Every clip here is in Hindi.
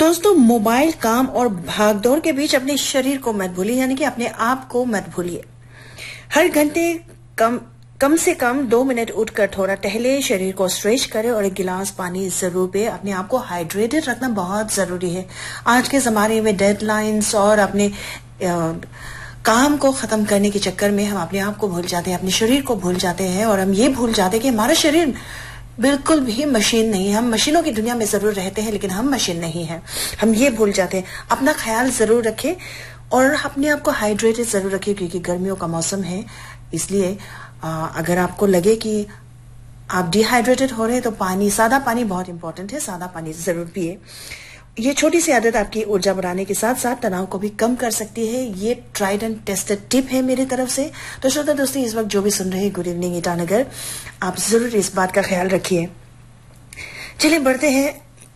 दोस्तों, मोबाइल, काम और भागदौड़ के बीच अपने शरीर को मत भूलिए, यानी कि अपने आप को मत भूलिए। हर घंटे कम से कम 2 मिनट उठकर थोड़ा टहले, शरीर को स्ट्रेच करें और एक गिलास पानी जरूर पिए। अपने आप को हाइड्रेटेड रखना बहुत जरूरी है। आज के जमाने में डेडलाइंस और अपने काम को खत्म करने के चक्कर में हम अपने आप को भूल जाते हैं, अपने शरीर को भूल जाते हैं, और हम ये भूल जाते हैं कि हमारा शरीर बिल्कुल भी मशीन नहीं है। हम मशीनों की दुनिया में जरूर रहते हैं, लेकिन हम मशीन नहीं है। हम ये भूल जाते हैं। अपना ख्याल जरूर रखें और अपने आप को हाइड्रेटेड जरूर रखें, क्योंकि गर्मियों का मौसम है। इसलिए अगर आपको लगे कि आप डिहाइड्रेटेड हो रहे हैं तो पानी, सादा पानी बहुत इंपॉर्टेंट है, सादा पानी जरूर पिए। ये छोटी सी आदत आपकी ऊर्जा बढ़ाने के साथ साथ तनाव को भी कम कर सकती है। ये ट्राइड एंड टेस्टेड टिप है मेरी तरफ से। तो श्रोता दोस्तों, इस वक्त जो भी सुन रहे हैं, गुड इवनिंग ईटानगर, आप जरूर इस बात का ख्याल रखिए। चलिए बढ़ते हैं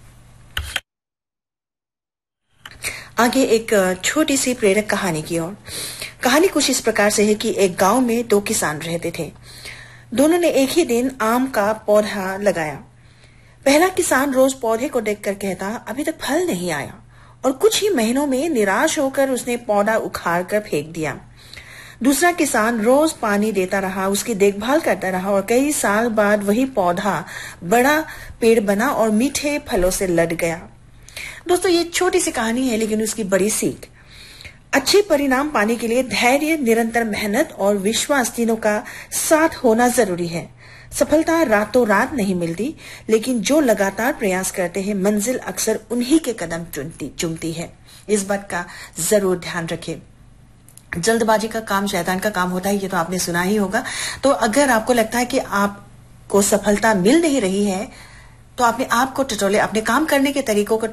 आगे एक छोटी सी प्रेरक कहानी की ओर। कहानी कुछ इस प्रकार से है कि एक गांव में 2 किसान रहते थे। दोनों ने एक ही दिन आम का पौधा लगाया। पहला किसान रोज पौधे को देखकर कहता, अभी तक फल नहीं आया, और कुछ ही महीनों में निराश होकर उसने पौधा उखाड़ कर फेंक दिया। दूसरा किसान रोज पानी देता रहा, उसकी देखभाल करता रहा, और कई साल बाद वही पौधा बड़ा पेड़ बना और मीठे फलों से लद गया। दोस्तों, ये छोटी सी कहानी है, लेकिन उसकी बड़ी सीख। अच्छे परिणाम पाने के लिए धैर्य, निरंतर मेहनत और विश्वास तीनों का साथ होना जरूरी है। सफलता रातों रात नहीं मिलती, लेकिन जो लगातार प्रयास करते हैं, मंजिल अक्सर उन्हीं के कदम चूमती है। इस बात का जरूर ध्यान रखें। जल्दबाजी का काम शैतान का काम होता है, ये तो आपने सुना ही होगा। तो अगर आपको लगता है कि आपको सफलता मिल नहीं रही है, तो अपने आप को टटोले, अपने काम करने के तरीकों को